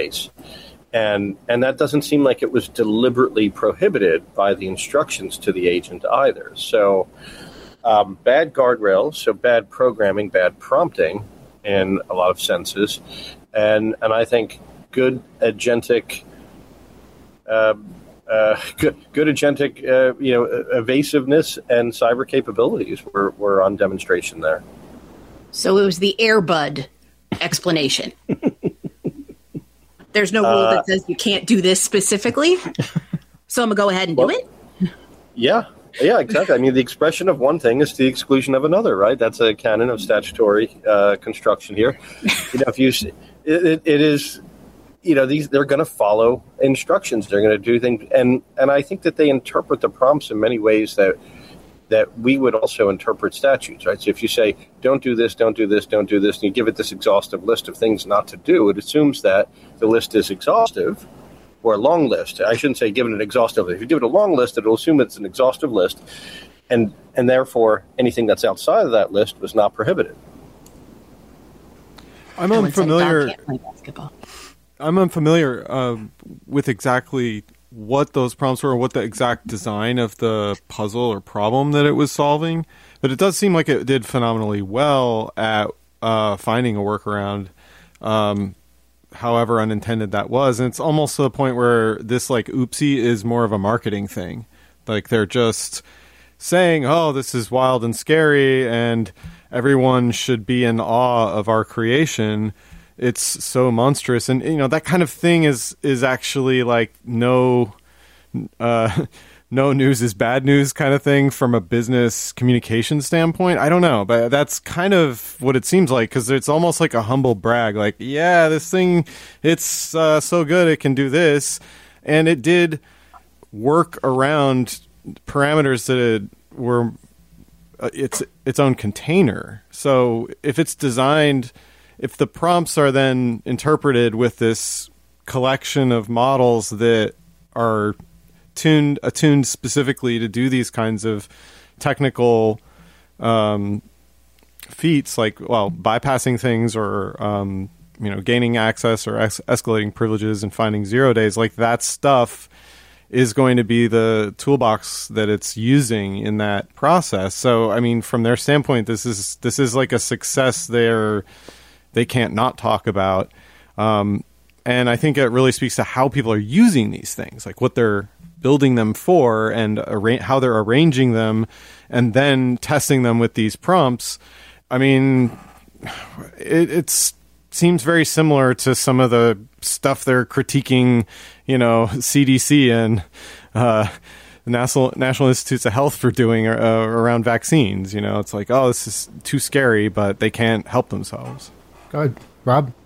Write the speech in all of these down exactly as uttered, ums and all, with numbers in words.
case. And and that doesn't seem like it was deliberately prohibited by the instructions to the agent either. So um, bad guardrails, so bad programming, bad prompting in a lot of senses. And and I think good agentic, uh, uh, good, good agentic, uh, you know, evasiveness and cyber capabilities were, were on demonstration there. So it was the Airbud explanation. There's no rule uh, that says you can't do this specifically. So I'm going to go ahead and well, do it? Yeah. Yeah, exactly. I mean, the expression of one thing is to the exclusion of another, right? That's a canon of statutory uh, construction here. You know, if you, it, it is, you know, these they're going to follow instructions. They're going to do things, and and I think that they interpret the prompts in many ways that that we would also interpret statutes, right? So if you say, don't do this, don't do this, don't do this, and you give it this exhaustive list of things not to do, it assumes that the list is exhaustive. Or a long list. I shouldn't say given an exhaustive list. If you give it a long list, it'll assume it's an exhaustive list, and and therefore anything that's outside of that list was not prohibited. I'm unfamiliar. I'm unfamiliar uh, with exactly what those prompts were, or what the exact design of the puzzle or problem that it was solving. But it does seem like it did phenomenally well at uh, finding a workaround. Um, however unintended that was. And it's almost to the point where this like oopsie is more of a marketing thing. Like they're just saying, oh, this is wild and scary and everyone should be in awe of our creation. It's so monstrous. And, you know, that kind of thing is, is actually like no, uh, no news is bad news kind of thing from a business communication standpoint. I don't know, but that's kind of what it seems like, because it's almost like a humble brag. Like, yeah, this thing, it's uh, so good it can do this. And it did work around parameters that it were uh, its its own container. So if it's designed, if the prompts are then interpreted with this collection of models that are tuned attuned specifically to do these kinds of technical um, feats, like well bypassing things or um, you know gaining access or es- escalating privileges and finding zero days, like that stuff is going to be the toolbox that it's using in that process. So I mean, from their standpoint, this is this is like a success they're they can't not talk about, um, and I think it really speaks to how people are using these things, like what they're building them for and arra- how they're arranging them and then testing them with these prompts. I mean, it it's, seems very similar to some of the stuff they're critiquing, you know, C D C and uh, National National Institutes of Health for doing uh, around vaccines. You know, it's like, oh, this is too scary, but they can't help themselves. Go ahead, Rob.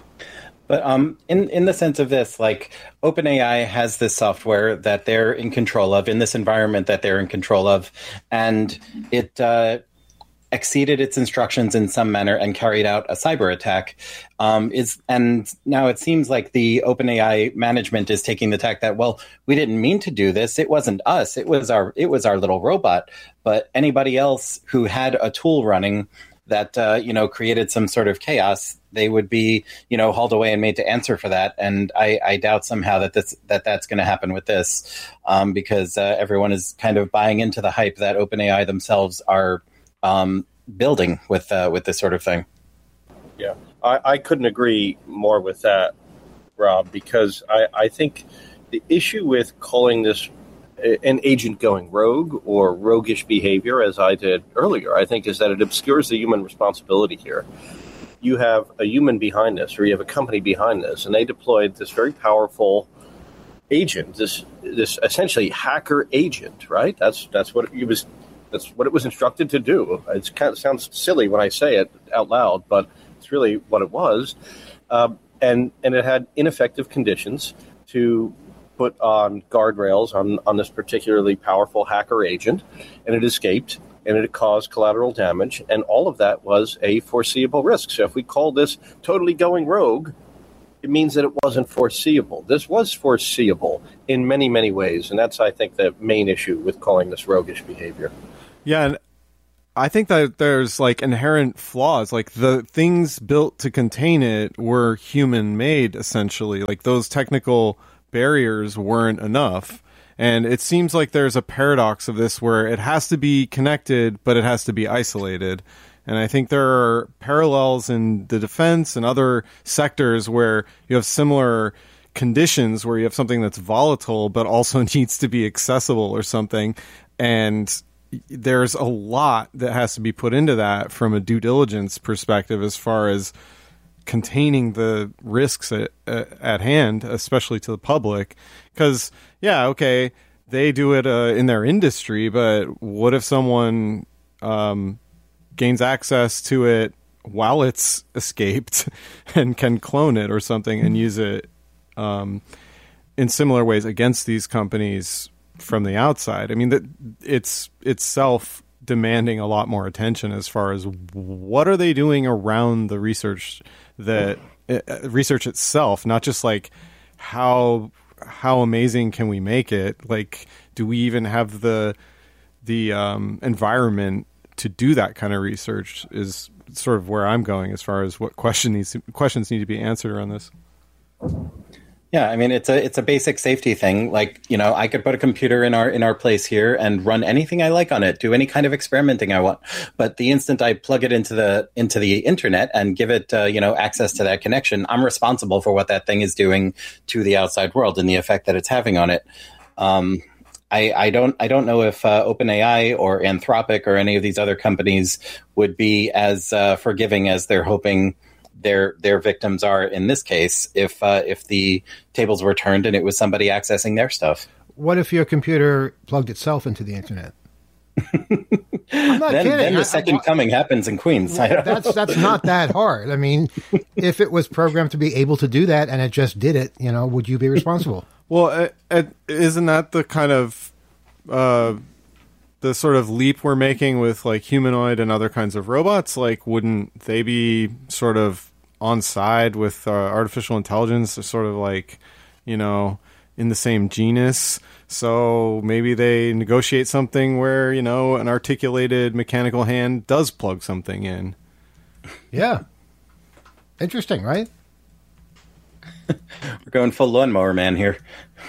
But um, in, in the sense of this, like OpenAI has this software that they're in control of in this environment that they're in control of, and it uh, exceeded its instructions in some manner and carried out a cyber attack. Um, is and now it seems like the OpenAI management is taking the tack that, well, we didn't mean to do this. It wasn't us. It was our it was our little robot. But anybody else who had a tool running that uh, you know created some sort of chaos, they would be, you know, hauled away and made to answer for that. And I, I doubt somehow that this, that that's going to happen with this, um, because uh, everyone is kind of buying into the hype that OpenAI themselves are um, building with uh, with this sort of thing. Yeah, I, I couldn't agree more with that, Rob, because I, I think the issue with calling this an agent going rogue or roguish behavior, as I did earlier, I think is that it obscures the human responsibility here. You have a human behind this, or you have a company behind this, and they deployed this very powerful agent, this this essentially hacker agent, right? That's that's what it was. That's what it was instructed to do. It kind of sounds silly when I say it out loud, but it's really what it was. Um, and and it had ineffective conditions to put on guardrails on on this particularly powerful hacker agent, and it escaped. And it caused collateral damage, and all of that was a foreseeable risk. So if we call this totally going rogue, it means that it wasn't foreseeable. This was foreseeable in many, many ways, and that's, I think, the main issue with calling this roguish behavior. Yeah, and I think that there's like inherent flaws. Like the things built to contain it were human made, essentially. Like those technical barriers weren't enough. And it seems like there's a paradox of this where it has to be connected, but it has to be isolated. And I think there are parallels in the defense and other sectors where you have similar conditions where you have something that's volatile, but also needs to be accessible or something. And there's a lot that has to be put into that from a due diligence perspective as far as containing the risks at, at hand, especially to the public. Because, yeah, okay, they do it uh, in their industry, but what if someone um, gains access to it while it's escaped and can clone it or something and use it um, in similar ways against these companies from the outside? I mean, that it's itself demanding a lot more attention as far as what are they doing around the research that uh, research itself, not just like how how amazing can we make it? Like, do we even have the the um, environment to do that kind of research? Is sort of where I'm going as far as what question needs to, questions need to be answered around this. Yeah, I mean, it's a it's a basic safety thing. Like, you know, I could put a computer in our in our place here and run anything I like on it, do any kind of experimenting I want. But the instant I plug it into the into the internet and give it, uh, you know, access to that connection, I'm responsible for what that thing is doing to the outside world and the effect that it's having on it. Um, I, I don't I don't know if uh, OpenAI or Anthropic or any of these other companies would be as uh, forgiving as they're hoping their their victims are in this case if uh, if the tables were turned and it was somebody accessing their stuff. What if your computer plugged itself into the internet? I'm not then, kidding. Then the I, second I, coming happens in Queens. Well, that's that's not that hard. I mean, if it was programmed to be able to do that and it just did it, you know, would you be responsible? Well, uh, uh, isn't that the kind of uh, the sort of leap we're making with like humanoid and other kinds of robots? Like, wouldn't they be sort of on side with uh, artificial intelligence, sort of like, you know, in the same genus? So maybe they negotiate something where, you know, an articulated mechanical hand does plug something in. Yeah. Interesting, right? We're going full lawnmower man here.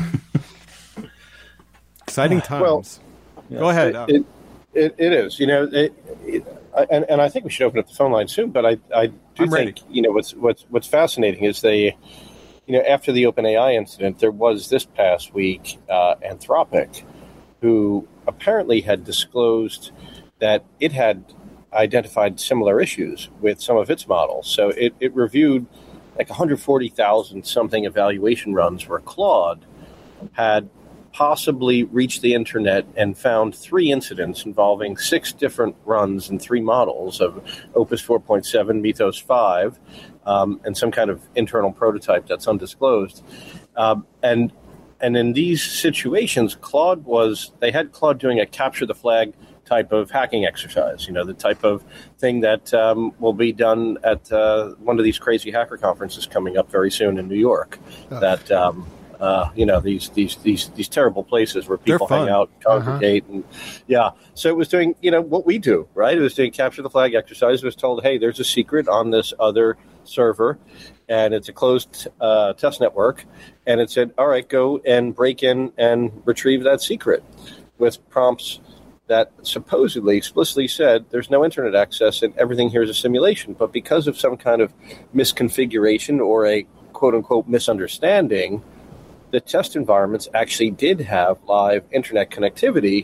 Exciting times. Well, go ahead. It, it, it, it is. You know, it, it, and, and I think we should open up the phone line soon, but I, I do I'm think, ready. you know, what's, what's, what's fascinating is they, you know, after the OpenAI incident, there was this past week uh, Anthropic, who apparently had disclosed that it had identified similar issues with some of its models. So it, it reviewed like one hundred forty thousand something evaluation runs where Claude had possibly reached the internet and found three incidents involving six different runs and three models of Opus four point seven, Mythos five, um, and some kind of internal prototype that's undisclosed. Um, and and in these situations, Claude was, they had Claude doing a capture the flag type of hacking exercise, you know, the type of thing that um, will be done at uh, one of these crazy hacker conferences coming up very soon in New York. Oh. That, um, uh, you know, these these these these terrible places where people hang out, congregate, uh-huh. and yeah. So it was doing, you know, what we do, right? It was doing capture the flag exercise. It was told, hey, there's a secret on this other server, and it's a closed uh, test network, and it said, all right, go and break in and retrieve that secret with prompts that supposedly explicitly said there's no internet access and everything here is a simulation. But because of some kind of misconfiguration or a quote-unquote misunderstanding, the test environments actually did have live internet connectivity,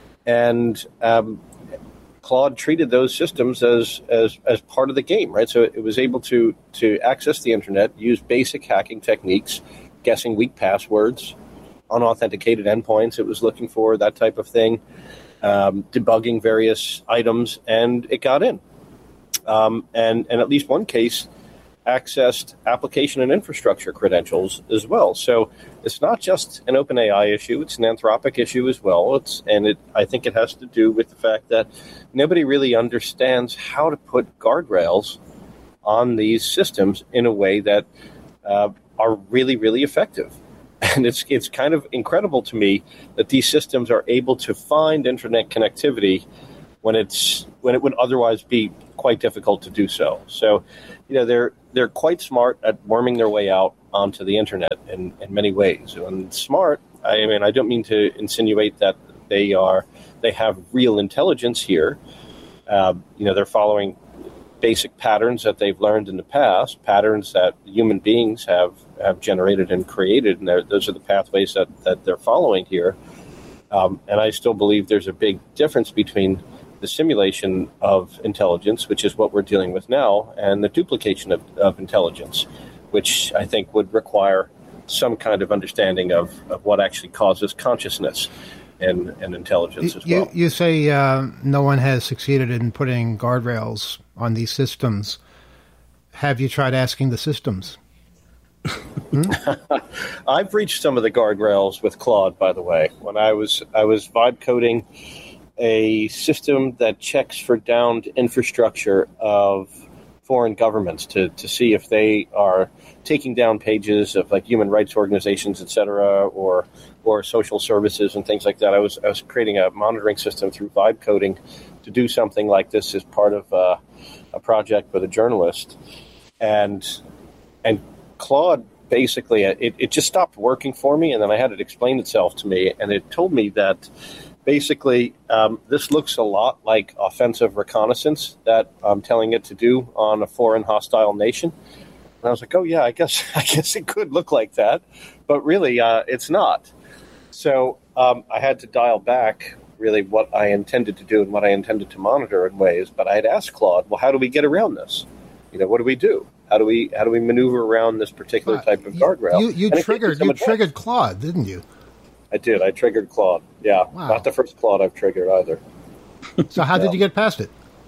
and um, Claude treated those systems as, as as part of the game, right? So it was able to to access the internet, use basic hacking techniques, guessing weak passwords, unauthenticated endpoints it was looking for, that type of thing. Um, debugging various items, and it got in. Um, and, and at least one case accessed application and infrastructure credentials as well. So it's not just an OpenAI issue, it's an Anthropic issue as well. It's and it I think it has to do with the fact that nobody really understands how to put guardrails on these systems in a way that uh, are really, really effective. And it's it's kind of incredible to me that these systems are able to find internet connectivity when it's when it would otherwise be quite difficult to do so. So, you know, they're they're quite smart at worming their way out onto the internet in, in many ways. And smart, I mean, I don't mean to insinuate that they are they have real intelligence here. Uh, you know, they're following basic patterns that they've learned in the past, patterns that human beings have, have generated and created, and those are the pathways that, that they're following here. Um, and I still believe there's a big difference between the simulation of intelligence, which is what we're dealing with now, and the duplication of, of intelligence, which I think would require some kind of understanding of, of what actually causes consciousness and, and intelligence as you, well. You say uh, no one has succeeded in putting guardrails on these systems. Have you tried asking the systems? Hmm? I've reached some of the guardrails with Claude, by the way. When I was I was vibe coding a system that checks for downed infrastructure of foreign governments to, to see if they are taking down pages of like human rights organizations, et cetera, or or social services and things like that. I was I was creating a monitoring system through vibe coding to do something like this as part of uh, a project with a journalist, and and Claude basically it, it just stopped working for me, and then I had it explain itself to me, and it told me that basically um, this looks a lot like offensive reconnaissance that I'm telling it to do on a foreign hostile nation. And I was like, oh yeah, I guess I guess it could look like that, but really uh, it's not. So um, I had to dial back really what I intended to do and what I intended to monitor in ways. But I had asked Claude, well, how do we get around this? You know, what do we do? How do we how do we maneuver around this particular Uh, type of you- guardrail? You, you And it triggered gives me you some advice. triggered Claude, didn't you? I did. I triggered Claude. Yeah, Wow. not the first Claude I've triggered either. So how did you get past it?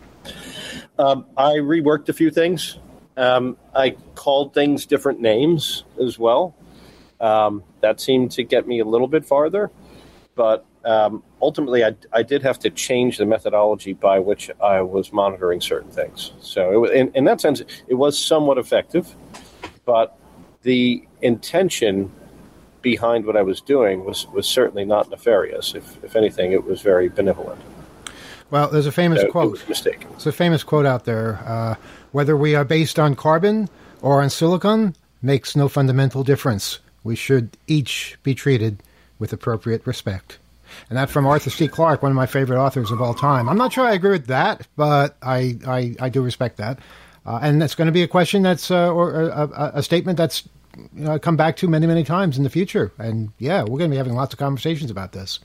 Um, I reworked a few things. Um, I called things different names as well. Um, that seemed to get me a little bit farther. But um, ultimately, I, I did have to change the methodology by which I was monitoring certain things. So it was, in, in that sense, it was somewhat effective. But the intention behind what I was doing was, was certainly not nefarious. If, if anything, it was very benevolent. Well, there's a famous So it quote. was mistaken. There's a famous quote out there. Uh, Whether we are based on carbon or on silicon makes no fundamental difference. We should each be treated with appropriate respect. And that from Arthur C. Clarke, one of my favorite authors of all time. I'm not sure I agree with that, but I, I, I do respect that. Uh, and that's going to be a question that's, uh, or a, a, a statement that's you know, come back to many, many times in the future. And yeah, we're going to be having lots of conversations about this.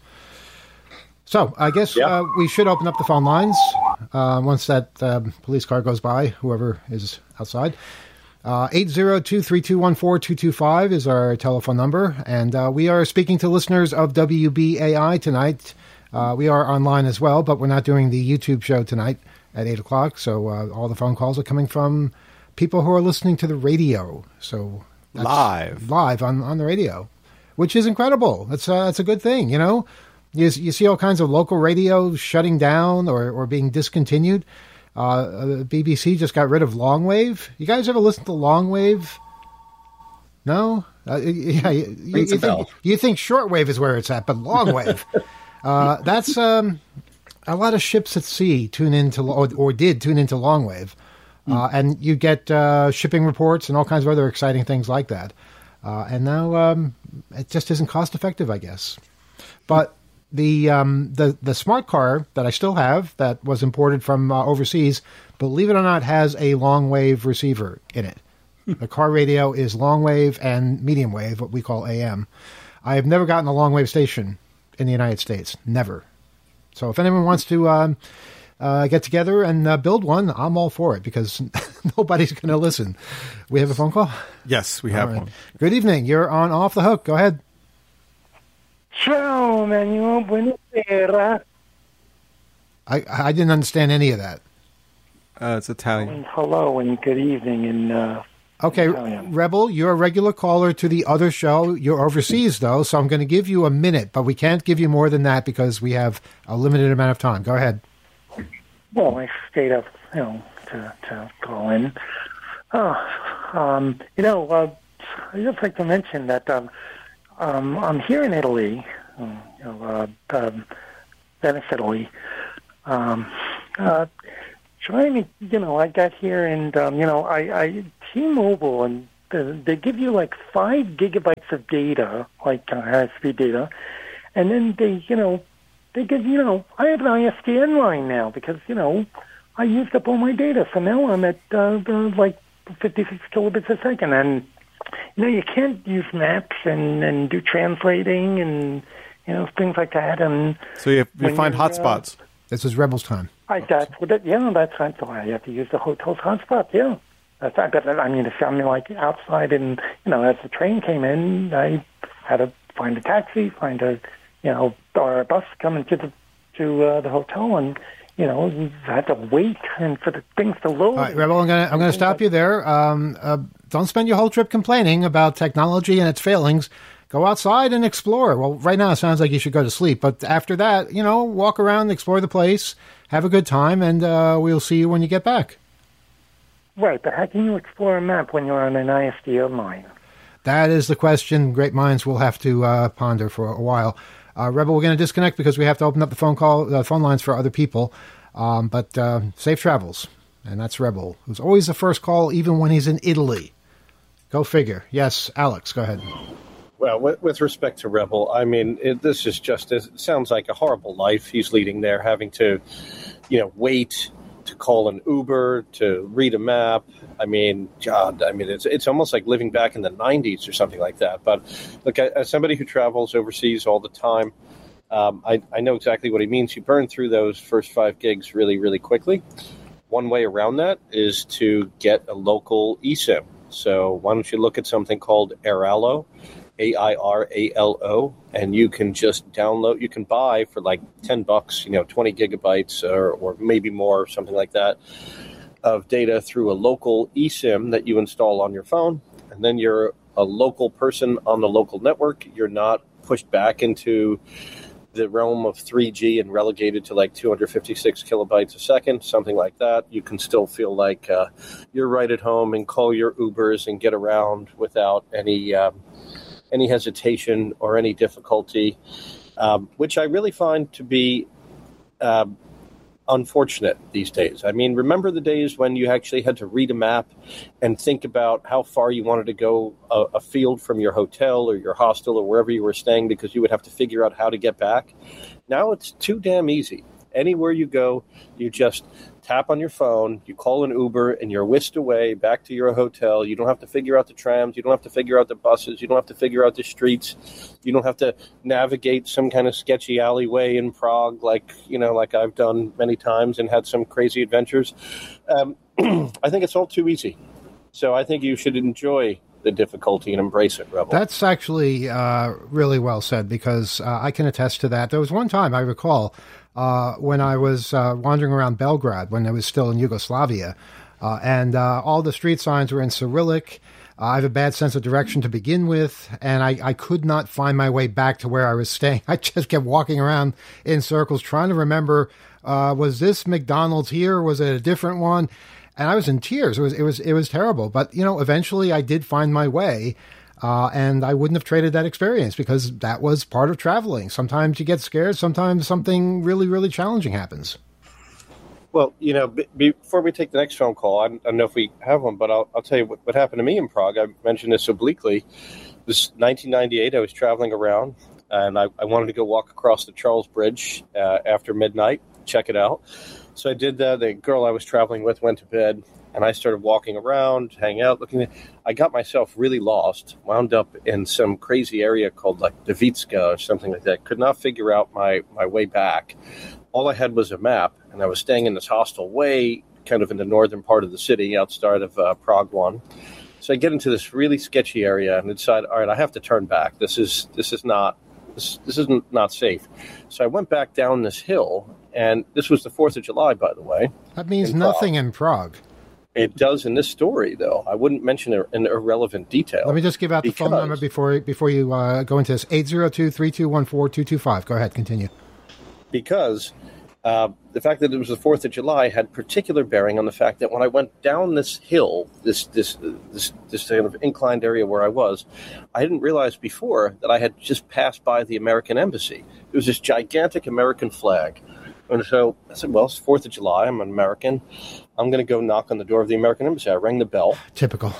So I guess Yeah. uh, we should open up the phone lines uh, once that um, police car goes by, whoever is outside. Uh, eight zero two, three two one, four two two five is our telephone number. And uh, we are speaking to listeners of W B A I tonight. Uh, we are online as well, but we're not doing the YouTube show tonight at eight o'clock. So uh, all the phone calls are coming from people who are listening to the radio. So that's Live. Live on, on the radio, which is incredible. That's, uh, that's a good thing, you know? You, you see all kinds of local radio shutting down or, or being discontinued. Uh, B B C just got rid of longwave. You guys ever listen to longwave? No? Uh, yeah, you, you, Rings a you, think, bell. you think shortwave is where it's at, but longwave. uh, that's um, a lot of ships at sea tune into, or, or did tune into longwave. Uh, and you get uh, shipping reports and all kinds of other exciting things like that. Uh, and now um, it just isn't cost effective, I guess. But the um, the the smart car that I still have that was imported from uh, overseas, believe it or not, has a long wave receiver in it. The car radio is long wave and medium wave, what we call A M. I have never gotten a long wave station in the United States, never. So if anyone wants to um, uh, get together and uh, build one, I'm all for it because nobody's going to listen. We have a phone call. Yes, we have All right. one. Good evening. You're on Off the Hook. Go ahead. Ciao, Manuel. Buonasera. I I didn't understand any of that. Uh, it's Italian. And hello and good evening. And uh, Okay, Italian. Rebel, you're a regular caller to the other show. You're overseas, though, so I'm going to give you a minute, but we can't give you more than that because we have a limited amount of time. Go ahead. well, I stayed up, you know, to to call in. Oh, um, you know, uh, I'd just like to mention that um, um, I'm here in Italy, um, you know, uh, um, Venice, Italy. Um, uh, trying to, you know, I got here and, um, you know, I, I T-Mobile, and the, they give you like five gigabytes of data, like uh, high-speed data, and then they, you know, they give, you know, I have an I S D N line now because, you know, I used up all my data, so now I'm at uh, the, like fifty-six kilobits a second, and you know, you can't use maps and, and do translating and, you know, things like that. And so you, have, you find uh, hotspots. This is Rebel's time. I, that's what it, yeah, that's, that's why you have to use the hotel's hotspot, yeah. That's, but, I mean, if I'm like outside and, you know, as the train came in, I had to find a taxi, find a, you know, or a bus coming to the, to uh, the hotel, and, you know, you had to wait and for the things to load. All right, Rebel, I'm going to I'm going to stop you there. Um, uh, don't spend your whole trip complaining about technology and its failings. Go outside and explore. Well, right now it sounds like you should go to sleep, but after that, you know, walk around, explore the place, have a good time, and uh, we'll see you when you get back. Right, but how can you explore a map when you're on an I S D N line? That is the question great minds will have to uh, ponder for a while. Uh, Rebel, we're going to disconnect because we have to open up the phone call, uh, phone lines for other people. Um, but uh, safe travels. And that's Rebel, who's always the first call, even when he's in Italy. Go figure. Yes, Alex, go ahead. Well, with, with respect to Rebel, I mean, it, this is just, it sounds like a horrible life he's leading there, having to, you know, wait to call an Uber, to read a map. I mean, God, I mean, it's it's almost like living back in the nineties or something like that. But look, as somebody who travels overseas all the time, um, I, I know exactly what he means. You burn through those first five gigs really, really quickly. One way around that is to get a local eSIM. So why don't you look at something called Airalo, A I R A L O, and you can just download, you can buy for like ten bucks, you know, twenty gigabytes or, or maybe more, something like that, of data through a local eSIM that you install on your phone. And then you're a local person on the local network. You're not pushed back into the realm of three G and relegated to like two hundred fifty-six kilobytes a second, something like that. You can still feel like uh, you're right at home and call your Ubers and get around without any um, any hesitation or any difficulty, um, which I really find to be uh, unfortunate these days. I mean, remember the days when you actually had to read a map and think about how far you wanted to go a, afield from your hotel or your hostel or wherever you were staying because you would have to figure out how to get back? Now it's too damn easy. Anywhere you go, you just tap on your phone, you call an Uber, and you're whisked away back to your hotel. You don't have to figure out the trams. You don't have to figure out the buses. You don't have to figure out the streets. You don't have to navigate some kind of sketchy alleyway in Prague like, you know, like I've done many times and had some crazy adventures. Um, I think it's all too easy. So I think you should enjoy the difficulty and embrace it, Rebel. That's actually uh, really well said because uh, I can attest to that. There was one time I recall uh, when I was uh, wandering around Belgrade when I was still in Yugoslavia, uh, and uh, all the street signs were in Cyrillic. Uh, I have a bad sense of direction to begin with, and I, I could not find my way back to where I was staying. I just kept walking around in circles trying to remember, uh, was this McDonald's here? Or was it a different one? And I was in tears. It was it was it was terrible. But you know, eventually I did find my way, uh, and I wouldn't have traded that experience because that was part of traveling. Sometimes you get scared. Sometimes something really really challenging happens. Well, you know, b- before we take the next phone call, I don't, I don't know if we have one, but I'll, I'll tell you what, what happened to me in Prague. I mentioned this obliquely. This nineteen ninety-eight, I was traveling around, and I, I wanted to go walk across the Charles Bridge uh, after midnight, check it out. So I did that. The girl I was traveling with went to bed, and I started walking around, hanging out, looking at. I got myself really lost, wound up in some crazy area called like Davitska or something like that. Could not figure out my, my way back. All I had was a map, and I was staying in this hostel way kind of in the northern part of the city outside of uh, Prague one. So I get into this really sketchy area and decide, all right, I have to turn back. This is this is not this this is not safe. So I went back down this hill. And this was the fourth of July, by the way. That means in nothing Prague. in Prague. It does in this story, though. I wouldn't mention an irrelevant detail. Let me just give out the because, phone number before before you uh, go into this. eight zero two, three two one four, two two five. Go ahead, continue. Because uh, the fact that it was the fourth of July had particular bearing on the fact that when I went down this hill, this this this, this kind of inclined area where I was, I didn't realize before that I had just passed by the American embassy. It was this gigantic American flag And so I said, well, it's fourth of July. I'm an American. I'm going to go knock on the door of the American Embassy. I rang the bell. Typical.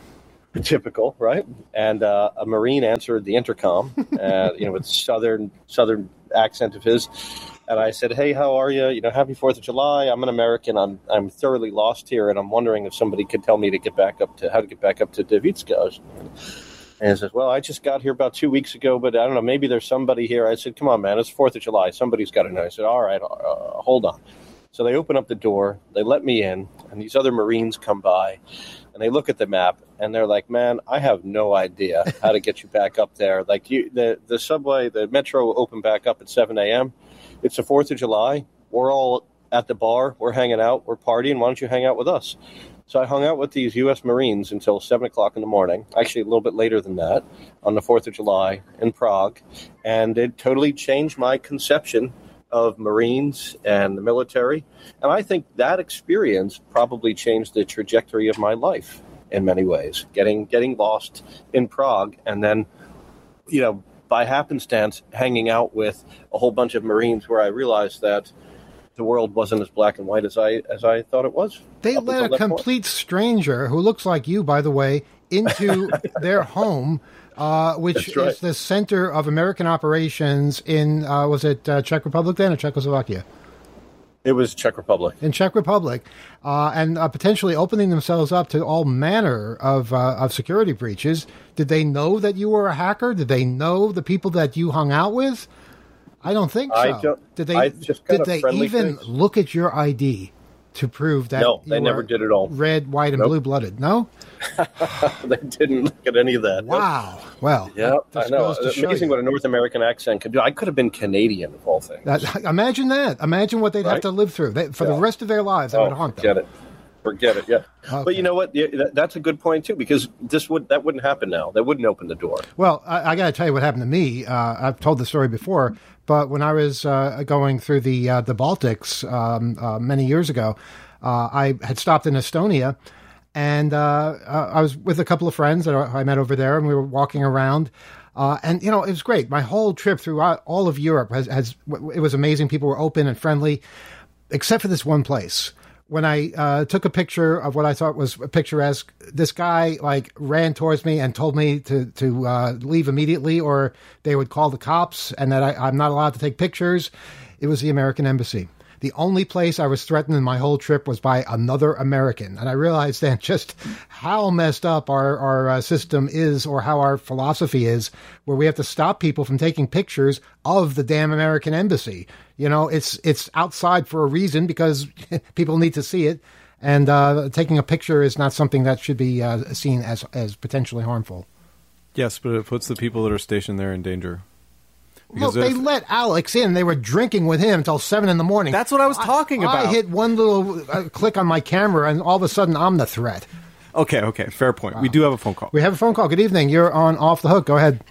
Typical, right? And uh, a Marine answered the intercom, uh, you know, with southern southern accent of his. And I said, hey, how are you? You know, happy fourth of July. I'm an American. I'm I'm thoroughly lost here, and I'm wondering if somebody could tell me to get back up to how to get back up to Davitska. And he says, well, I just got here about two weeks ago, but I don't know, maybe there's somebody here. I said, come on, man, it's fourth of July. Somebody's got to know. I said, all right, uh, hold on. So they open up the door, they let me in, and these other Marines come by, and they look at the map, and they're like, man, I have no idea how to get you back up there. Like, you, the, the subway, the metro opened back up at seven a.m. It's the fourth of July. We're all at the bar. We're hanging out. We're partying. Why don't you hang out with us? So I hung out with these U S Marines until seven o'clock in the morning, actually a little bit later than that, on the fourth of July in Prague. And it totally changed my conception of Marines and the military. And I think that experience probably changed the trajectory of my life in many ways, getting getting lost in Prague and then, you know, by happenstance, hanging out with a whole bunch of Marines where I realized that the world wasn't as black and white as I as I thought it was. They let a complete point. stranger, who looks like you, by the way, into their home, uh, which right. is the center of American operations in, uh, was it uh, Czech Republic then or Czechoslovakia? It was Czech Republic. In Czech Republic, uh, and uh, potentially opening themselves up to all manner of uh, of security breaches. Did they know that you were a hacker? Did they know the people that you hung out with? I don't think so. I don't, did they? I just did they even things. look at your I D to prove that? No, you they never were did at all. Red, white, and nope. blue blooded. No, they didn't look at any of that. Wow. Nope. Well, yeah, I know. It's amazing what a North American accent could do. I could have been Canadian of all things. That, imagine that. Imagine what they'd right? have to live through they, for yeah. the rest of their lives. That oh, would haunt them. Get it. Forget it, yeah. Okay. But you know what? That's a good point, too, because this would that wouldn't happen now. They wouldn't open the door. Well, I, I got to tell you what happened to me. Uh, I've told the story before, but when I was uh, going through the uh, the Baltics um, uh, many years ago, uh, I had stopped in Estonia, and uh, I was with a couple of friends that I met over there, and we were walking around. Uh, and, you know, it was great. My whole trip throughout all of Europe has, has it was amazing. People were open and friendly, except for this one place. When I uh, took a picture of what I thought was picturesque, this guy like ran towards me and told me to to uh, leave immediately, or they would call the cops, and that I, I'm not allowed to take pictures. It was the American Embassy. The only place I was threatened in my whole trip was by another American, and I realized then just how messed up our our uh, system is, or how our philosophy is, where we have to stop people from taking pictures of the damn American Embassy. You know, it's it's outside for a reason because people need to see it, and uh, taking a picture is not something that should be uh, seen as as potentially harmful. Yes, but it puts the people that are stationed there in danger. Because Look, if, they let Alex in. They were drinking with him until seven in the morning. That's what I was talking I, about. I hit one little uh, click on my camera, and all of a sudden, I'm the threat. Okay, okay, fair point. Wow. We do have a phone call. We have a phone call. Good evening. You're on Off the Hook. Go ahead.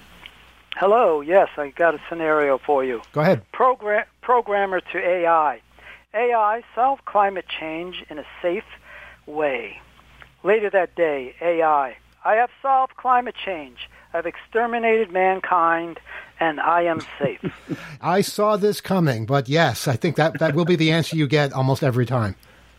Hello. Yes, I got a scenario for you. Go ahead. Program, programmer to A I. A I solve climate change in a safe way. Later that day, A I. I have solved climate change. I've exterminated mankind, and I am safe. I saw this coming, but yes, I think that, that will be the answer you get almost every time.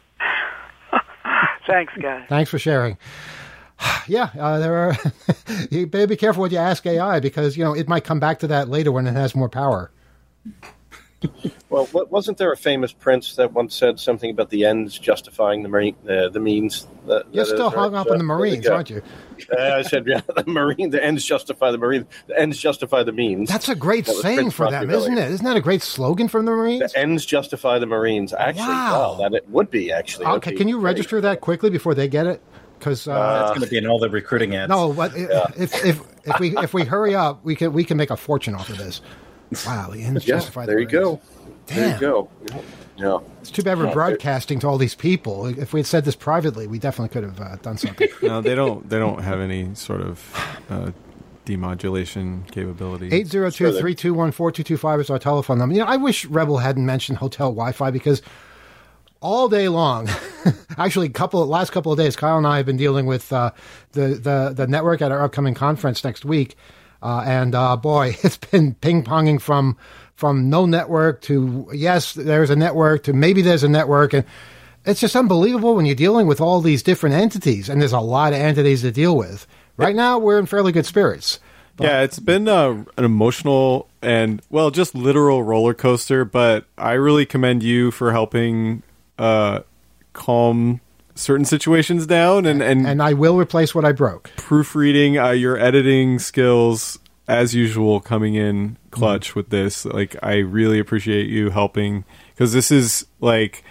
Thanks, guys. Thanks for sharing. Yeah, uh, there are. You better be careful what you ask A I, because you know it might come back to that later when it has more power. Well, wasn't there a famous prince that once said something about the ends justifying the marine, uh, the means? That, You're that still is, hung right? up so, on the Marines, yeah. aren't you? Uh, I said, yeah, the marine, the ends justify the marine, the ends justify the means. That's a great that saying for them, isn't it? Isn't that a great slogan from the Marines? The ends justify the Marines. Actually, wow, wow that it would be actually. Okay, can you register that quickly before they get it? Because uh, uh, it's going to be in all the recruiting ads. No, but yeah. if if if we if we hurry up, we can we can make a fortune off of this. Wow, the ends yeah, justify the there you Marines. go. Damn. There you go. Yeah. It's too bad we're broadcasting to all these people. If we had said this privately, we definitely could have uh, done something. No, they don't. They don't have any sort of uh, demodulation capability. eight zero two, three two one, four two two five is our telephone number. You know, I wish Rebel hadn't mentioned hotel Wi-Fi, because all day long, actually, couple last couple of days, Kyle and I have been dealing with uh, the, the the network at our upcoming conference next week, uh, and uh, boy, it's been ping ponging from from no network to yes, there's a network to maybe there's a network. And it's just unbelievable when you're dealing with all these different entities. And there's a lot of entities to deal with. Right now, we're in fairly good spirits. But yeah, it's been uh, an emotional and, well, just literal roller coaster. But I really commend you for helping uh, calm certain situations down. And, and, and I will replace what I broke. Proofreading, uh, your editing skills, as usual, coming in clutch mm-hmm. with this. Like, I really appreciate you helping. Because this is, like,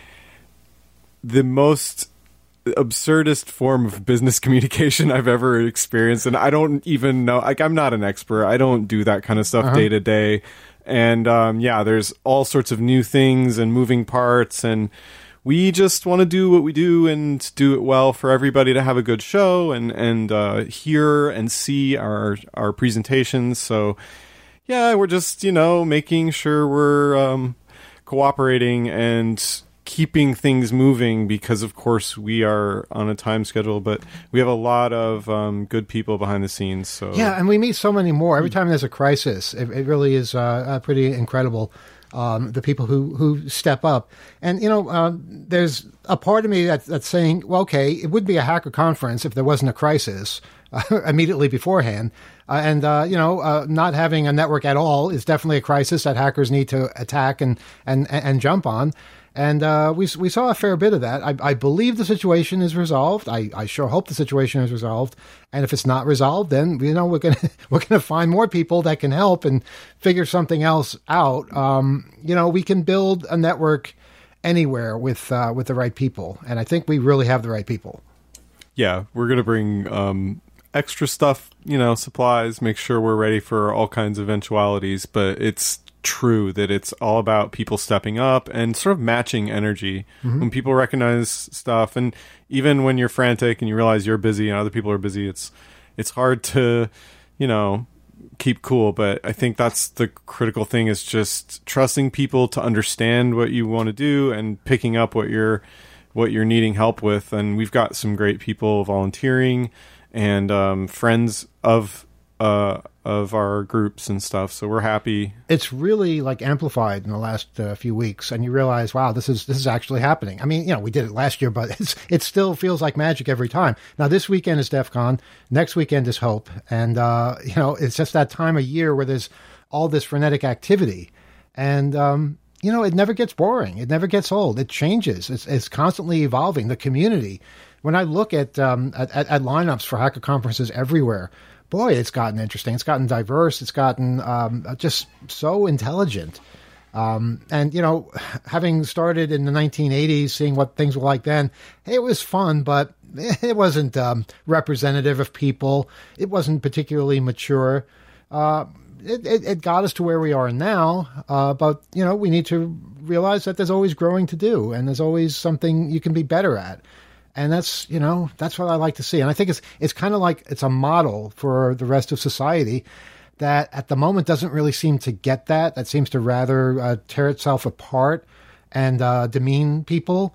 the most absurdist form of business communication I've ever experienced, and I don't even know, like, I'm not an expert. I don't do that kind of stuff uh-huh. day to day. And um yeah, there's all sorts of new things and moving parts, and we just want to do what we do and do it well for everybody to have a good show and and uh hear and see our our presentations. So yeah, we're just, you know, making sure we're um cooperating and keeping things moving, because of course we are on a time schedule, but we have a lot of um, good people behind the scenes. So yeah, and we meet so many more every time there's a crisis. It, it really is uh, uh, pretty incredible. Um, the people who, who step up, and you know, uh, there's a part of me that, that's saying, well, okay, it would be a hacker conference if there wasn't a crisis uh, immediately beforehand. Uh, and, uh, you know, uh, not having a network at all is definitely a crisis that hackers need to attack and, and, and jump on. And uh, we we saw a fair bit of that. I, I believe the situation is resolved. I, I sure hope the situation is resolved. And if it's not resolved, then you know we're gonna we're gonna find more people that can help and figure something else out. Um, you know, we can build a network anywhere with uh, with the right people, and I think we really have the right people. Yeah, we're gonna bring um, extra stuff, you know, supplies. Make sure we're ready for all kinds of eventualities. But it's true that it's all about people stepping up and sort of matching energy. Mm-hmm. When people recognize stuff, and even when you're frantic and you realize you're busy and other people are busy, it's it's hard to, you know, keep cool. But I think that's the critical thing, is just trusting people to understand what you want to do and picking up what you're what you're needing help with. And we've got some great people volunteering and um, friends of uh of our groups and stuff, so we're happy. It's really like amplified in the last uh, few weeks, and you realize, wow, this is this is actually happening. I mean, you know, we did it last year, but it's it still feels like magic every time. Now, this weekend is DEF CON, next weekend is Hope, and uh, you know, it's just that time of year where there's all this frenetic activity, and um, you know, it never gets boring, it never gets old, it changes, it's it's constantly evolving. The community. When I look at um at, at, at lineups for hacker conferences everywhere, boy, it's gotten interesting. It's gotten diverse. It's gotten um, just so intelligent. Um, and, you know, having started in the nineteen eighties, seeing what things were like then, it was fun, but it wasn't um, representative of people. It wasn't particularly mature. Uh, it, it, it got us to where we are now. Uh, but, you know, we need to realize that there's always growing to do, and there's always something you can be better at. And that's, you know, that's what I like to see. And I think it's it's kind of like it's a model for the rest of society that at the moment doesn't really seem to get that. That seems to rather uh, tear itself apart and uh, demean people.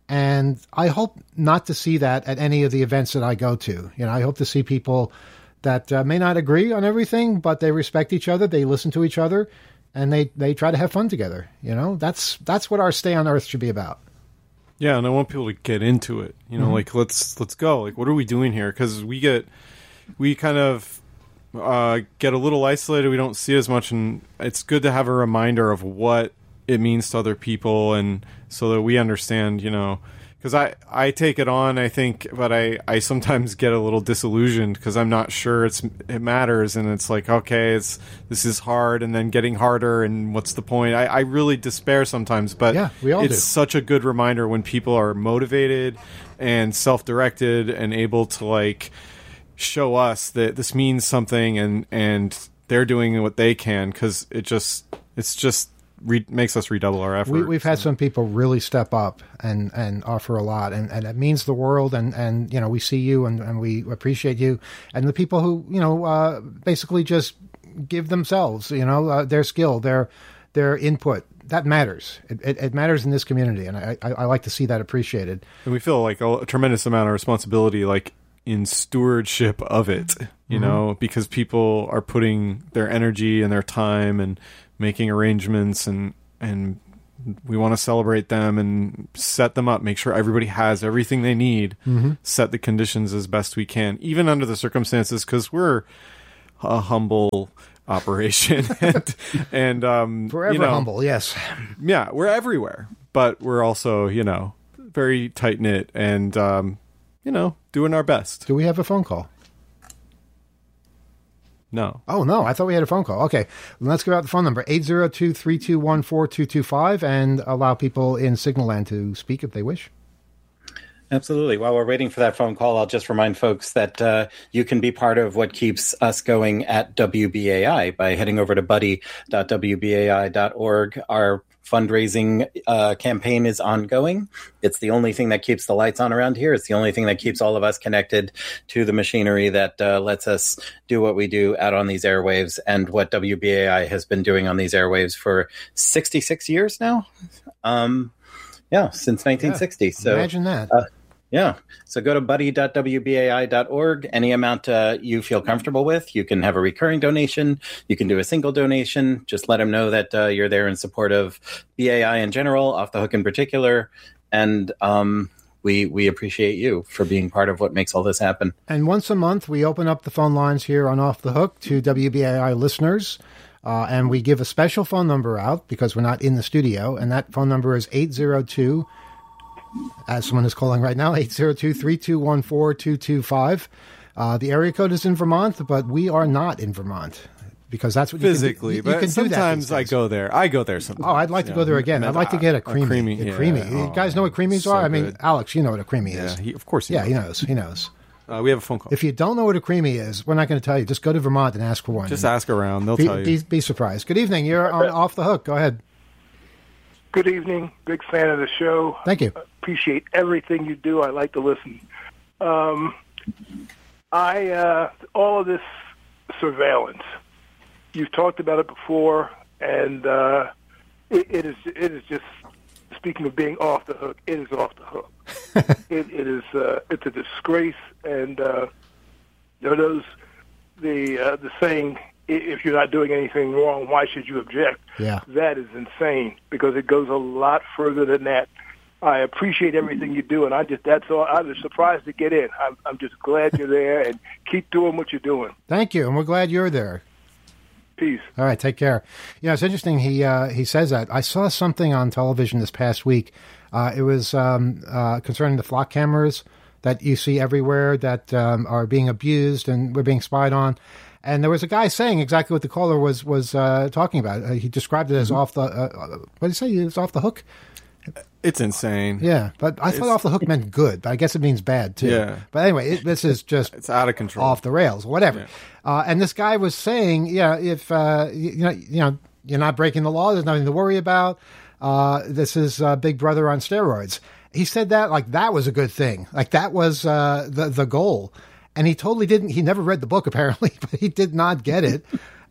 And I hope not to see that at any of the events that I go to. You know, I hope to see people that uh, may not agree on everything, but they respect each other, they listen to each other, and they, they try to have fun together. You know, that's that's what our stay on Earth should be about. Yeah, and I want people to get into it. You know, mm-hmm. like let's let's go. Like, what are we doing here? Because we get we kind of uh, get a little isolated. We don't see as much, and it's good to have a reminder of what it means to other people, and so that we understand. You know, because I I take it on, I think, but I I sometimes get a little disillusioned because I'm not sure it's it matters, and it's like, okay, it's this is hard, and then getting harder, and what's the point? I, I really despair sometimes, but yeah, we all it's do. Such a good reminder when people are motivated and self-directed and able to like show us that this means something, and and they're doing what they can, because it just it's just Re- makes us redouble our effort. We, we've had so. some people really step up and, and offer a lot, and, and it means the world. And, and you know, we see you and, and we appreciate you. And the people who you know uh, basically just give themselves, you know, uh, their skill, their their input, that matters. It, it, it matters in this community, and I, I, I like to see that appreciated. And we feel like a, a tremendous amount of responsibility, like in stewardship of it, you mm-hmm. know, because people are putting their energy and their time and making arrangements, and and we want to celebrate them and set them up, make sure everybody has everything they need, mm-hmm. set the conditions as best we can, even under the circumstances, because we're a humble operation and, and um, forever you know, humble, yes. Yeah, we're everywhere, but we're also, you know, very tight-knit and, um, you know, doing our best. Do we have a phone call? No. Oh, no. I thought we had a phone call. Okay. Let's give out the phone number, eight zero two, three two one, four two two five, and allow people in Signal Land to speak if they wish. Absolutely. While we're waiting for that phone call, I'll just remind folks that uh, you can be part of what keeps us going at W B A I by heading over to buddy dot w b a i dot org. Our fundraising uh, campaign is ongoing. It's the only thing that keeps the lights on around here. It's the only thing that keeps all of us connected to the machinery that uh, lets us do what we do out on these airwaves, and what W B A I has been doing on these airwaves for sixty-six years now. Um, yeah, since nineteen sixty. Yeah, so imagine that. Uh, Yeah. So go to buddy dot w b a i dot org. Any amount uh, you feel comfortable with. You can have a recurring donation. You can do a single donation. Just let them know that uh, you're there in support of B A I in general, Off the Hook in particular. And um, we we appreciate you for being part of what makes all this happen. And once a month, we open up the phone lines here on Off the Hook to W B A I listeners. Uh, and we give a special phone number out because we're not in the studio. And that phone number is eight zero two, as someone is calling right now, eight zero two, three two one, four two two five. Uh, the area code is in Vermont, but we are not in Vermont because that's what physically. You can, you, you but can sometimes do that I go there. I go there sometimes. Oh, I'd like to yeah. go there again. I'd like to get a creamy. A creamy, a yeah. creamy. Oh, You guys know what creamies so are? I mean, good. Alex, you know what a creamy Yeah, is. he, of course he yeah, knows. he knows. He knows. Uh, we have a phone call. If you don't know what a creamy is, we're not going to tell you. Just go to Vermont and ask for one. Just ask around. They'll be, tell you. Be, be surprised. Good evening. You're on Off the Hook. Go ahead. Good evening. Big fan of the show. Thank you. Appreciate everything you do. I like to listen. Um, I uh, all of this surveillance. You've talked about it before, and uh, it, it is it is just speaking of being off the hook. It is off the hook. it, it is uh, it's a disgrace, and uh, you know those the uh, the saying. If you're not doing anything wrong, why should you object? Yeah. That is insane because it goes a lot further than that. I appreciate everything you do, and I just that's all. I was surprised to get in. I'm, I'm just glad you're there, and keep doing what you're doing. Thank you, and we're glad you're there. Peace. All right, take care. Yeah, it's interesting. He uh, he says that. I saw something on television this past week. Uh, it was um, uh, concerning the flock cameras that you see everywhere that um, are being abused and we're being spied on. And there was a guy saying exactly what the caller was was uh, talking about. Uh, he described it as off the. Uh, what did he say? It was off the hook. It's insane. Yeah, but I thought It's- off the hook meant good, but I guess it means bad too. Yeah. But anyway, it, this is just It's out of control. off the rails, whatever. Yeah. Uh, and this guy was saying, yeah, if uh, you, you know, you know, you're not breaking the law, there's nothing to worry about. Uh, this is uh, Big Brother on steroids. He said that like that was a good thing, like that was uh, the the goal. And he totally didn't. He never read the book apparently, but he did not get it.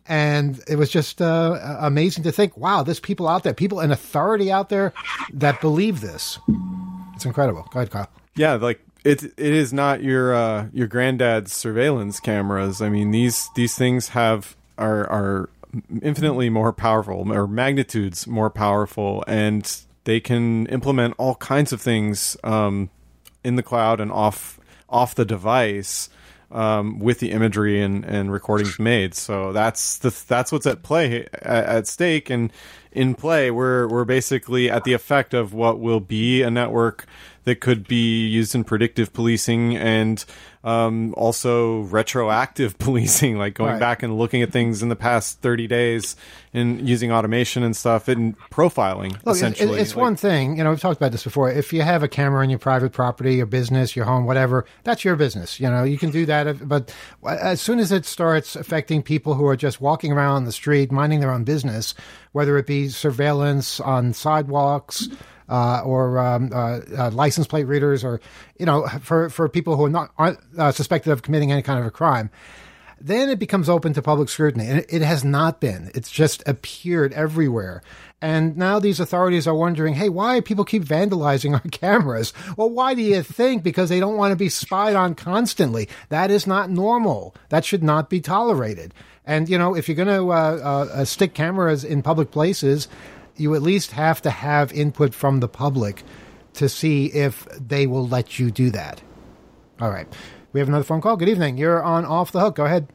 And it was just uh, amazing to think, wow, there's people out there, people in authority out there that believe this. It's incredible. Go ahead, Kyle. Yeah, like it it is not your uh, your granddad's surveillance cameras. I mean, these these things have are are infinitely more powerful, or magnitudes more powerful, and they can implement all kinds of things um, in the cloud and off off the device. Um, with the imagery and, and recordings made, so that's the that's what's at play at, at stake, and in play we're we're basically at the effect of what will be a network that could be used in predictive policing and um, also retroactive policing, like going Right. back and looking at things in the past thirty days and using automation and stuff and profiling. Look, it- essentially, it, it's Like, one thing, you know, we've talked about this before. If you have a camera in your private property, your business, your home, whatever, that's your business. You know, you can do that. if- But as soon as it starts affecting people who are just walking around the street, minding their own business, whether it be surveillance on sidewalks, uh, or um, uh, uh, license plate readers, or, you know, for, for people who are not aren't uh, suspected of committing any kind of a crime, then it becomes open to public scrutiny. And it, it has not been. It's just appeared everywhere. And now these authorities are wondering, hey, why do people keep vandalizing our cameras? Well, why do you think? Because they don't want to be spied on constantly. That is not normal. That should not be tolerated. And, you know, if you're going to uh, uh, stick cameras in public places, you at least have to have input from the public to see if they will let you do that. All right. We have another phone call. Good evening. You're on Off the Hook. Go ahead.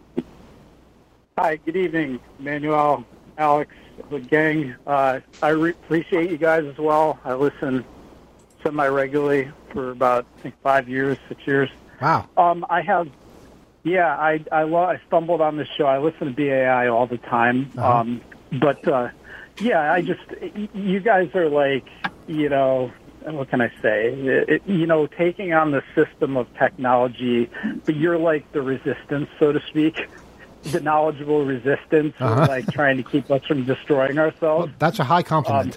Hi. Good evening, Manuel, Alex, the gang. Uh, I re- appreciate you guys as well. I listen semi-regularly for about, I think, five years, six years. Wow. Um, I have, yeah, I I, lo- I stumbled on this show. I listen to B A I all the time. Uh-huh. Um, but, uh, yeah, I just, you guys are like, you know, what can I say? It, it, you know, taking on the system of technology, but you're like the resistance, so to speak, the knowledgeable resistance, uh-huh. of, like trying to keep us from destroying ourselves. Well, that's a high compliment.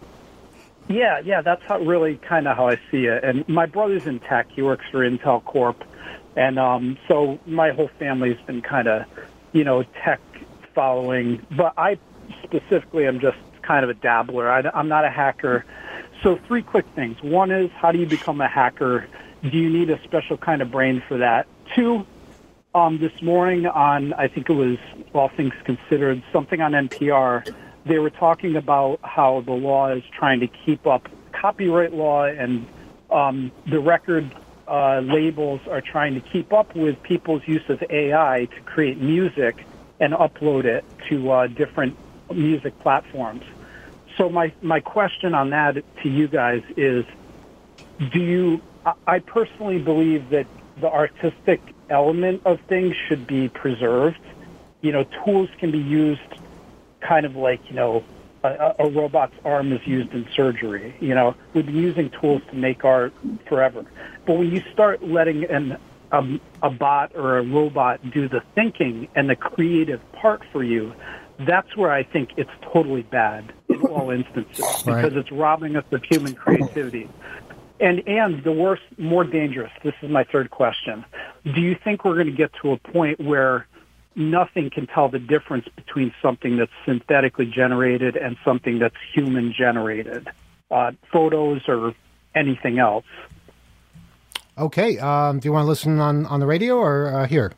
Um, yeah, yeah, that's how, really kind of how I see it. And my brother's in tech; he works for Intel Corp, and um, so my whole family's been kind of, you know, tech following. But I specifically am just kind of a dabbler. I, I'm not a hacker. So three quick things. One is, how do you become a hacker? Do you need a special kind of brain for that? Two, um, this morning on, I think it was All Things Considered, something on N P R, they were talking about how the law is trying to keep up copyright law, and um, the record uh, labels are trying to keep up with people's use of A I to create music and upload it to uh, different music platforms. So my, my question on that to you guys is, do you, I personally believe that the artistic element of things should be preserved. You know, tools can be used kind of like, you know, a, a robot's arm is used in surgery. You know, we've been using tools to make art forever. But when you start letting an, um, a bot or a robot do the thinking and the creative part for you, that's where I think it's totally bad in all instances, because right. it's robbing us of human creativity. And and the worst, more dangerous, this is my third question. Do you think we're going to get to a point where nothing can tell the difference between something that's synthetically generated and something that's human generated, uh, photos or anything else? Okay. Um, do you want to listen on, on the radio or uh, here?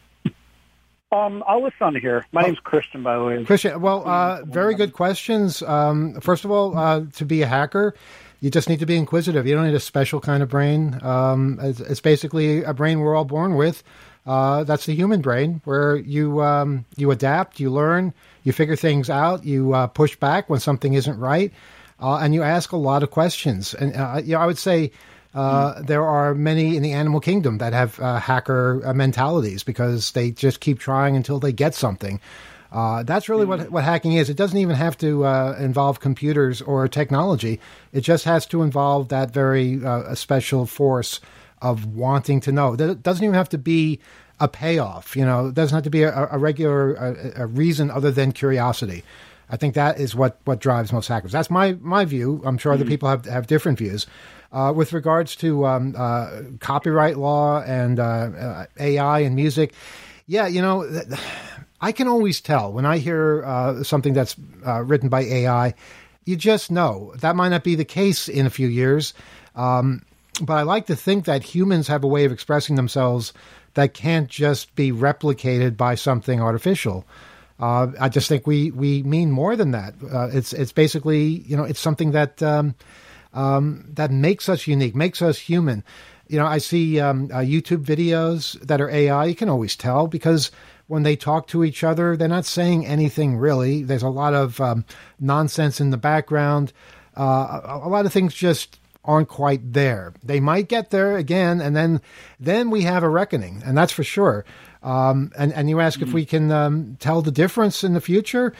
Um, I'll listen on here. My oh. name's Christian, by the way. Christian, well, uh, very good questions. Um, first of all, uh, to be a hacker, you just need to be inquisitive. You don't need a special kind of brain. Um, it's, it's basically a brain we're all born with. Uh, that's the human brain, where you um, you adapt, you learn, you figure things out, you uh, push back when something isn't right, uh, and you ask a lot of questions. And uh, you know, I would say uh, mm. there are many in the animal kingdom that have uh, hacker uh, mentalities, because they just keep trying until they get something. Uh, that's really what what hacking is. It doesn't even have to uh, involve computers or technology. It just has to involve that very uh, special force of wanting to know. It doesn't even have to be a payoff. You know, it doesn't have to be a, a regular a, a reason other than curiosity. I think that is what, what drives most hackers. That's my, my view. I'm sure mm-hmm. other people have have different views. Uh, with regards to um, uh, copyright law and uh, uh, A I and music, yeah, you know, I can always tell when I hear uh, something that's uh, written by A I. You just know. That might not be the case in a few years. Um, but I like to think that humans have a way of expressing themselves that can't just be replicated by something artificial. Uh, I just think we, we mean more than that. Uh, it's it's basically, you know, it's something that um, um, that makes us unique, makes us human. You know, I see um, uh, YouTube videos that are A I. You can always tell, because when they talk to each other, they're not saying anything really. There's a lot of um, nonsense in the background. Uh, a, a lot of things just aren't quite there. They might get there again, and then then we have a reckoning, and that's for sure. Um, and, and you ask mm-hmm. if we can um, tell the difference in the future.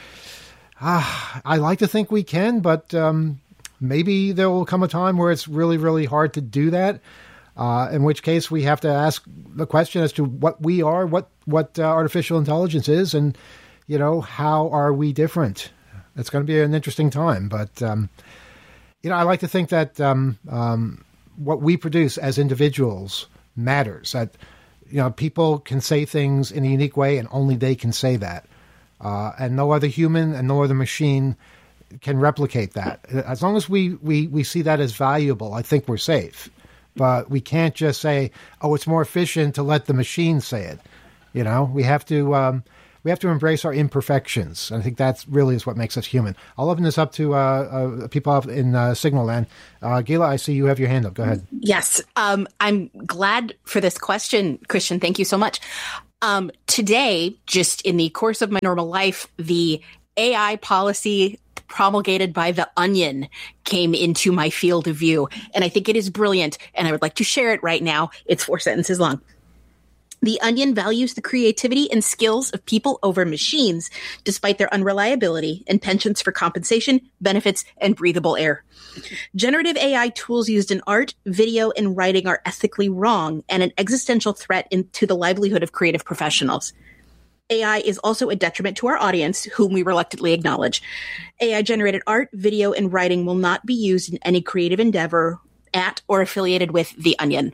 Ah, I like to think we can, but um, maybe there will come a time where it's really, really hard to do that. Uh, in which case, we have to ask the question as to what we are, what what uh, artificial intelligence is, and you know, how are we different? It's going to be an interesting time, but um, you know, I like to think that um, um, what we produce as individuals matters. That you know, people can say things in a unique way, and only they can say that. Uh, and no other human and no other machine can replicate that. As long as we, we, we see that as valuable, I think we're safe. But we can't just say, oh, it's more efficient to let the machine say it. You know, we have to um, we have to embrace our imperfections. And I think that really is what makes us human. I'll open this up to uh, uh, people out in uh, Signal Land. Uh, Gila, I see you have your hand up. Go ahead. Yes. Um, I'm glad for this question, Christian. Thank you so much. Um, today, just in the course of my normal life, the A I policy promulgated by The Onion came into my field of view. And I think it is brilliant. And I would like to share it right now. It's four sentences long. The Onion values the creativity and skills of people over machines, despite their unreliability and penchants for compensation, benefits, and breathable air. Generative A I tools used in art, video, and writing are ethically wrong and an existential threat in, to the livelihood of creative professionals. A I is also a detriment to our audience, whom we reluctantly acknowledge. A I-generated art, video, and writing will not be used in any creative endeavor at or affiliated with The Onion.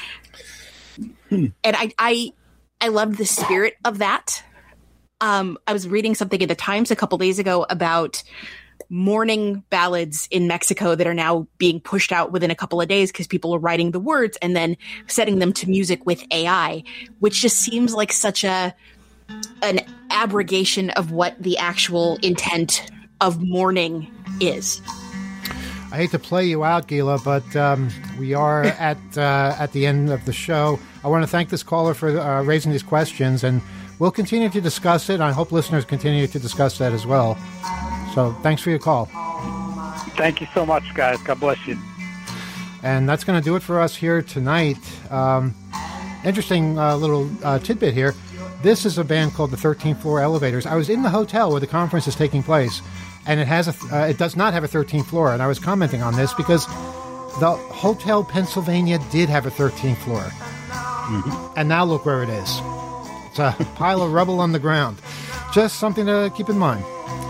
Hmm. And I, I, I loved the spirit of that. Um, I was reading something in the Times a couple days ago about mourning ballads in Mexico that are now being pushed out within a couple of days because people are writing the words and then setting them to music with A I, which just seems like such a an abrogation of what the actual intent of mourning is. I hate to play you out, Gila, but um, we are at uh, at the end of the show. I want to thank this caller for uh, raising these questions, and we'll continue to discuss it. I hope listeners continue to discuss that as well. So thanks for your call. Thank you so much, guys. God bless you. And that's going to do it for us here tonight. Um, interesting uh, little uh, tidbit here. This is a band called the thirteenth Floor Elevators. I was in the hotel where the conference is taking place, and it has a uh, it does not have a thirteenth floor. And I was commenting on this because the Hotel Pennsylvania did have a thirteenth floor. Mm-hmm. And now look where it is. It's a pile of rubble on the ground. Just something to keep in mind.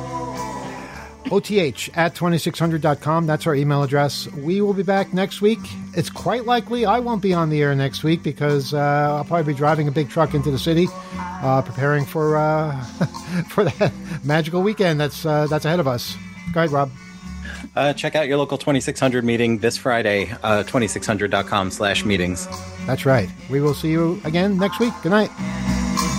O T H at twenty-six hundred dot com. That's our email address. We will be back next week. It's quite likely I won't be on the air next week because uh, I'll probably be driving a big truck into the city, uh, preparing for uh, for that magical weekend that's uh, that's ahead of us. Go ahead, Rob. Uh, check out your local twenty-six hundred meeting this Friday, uh, twenty-six hundred dot com slash meetings. That's right. We will see you again next week. Good night.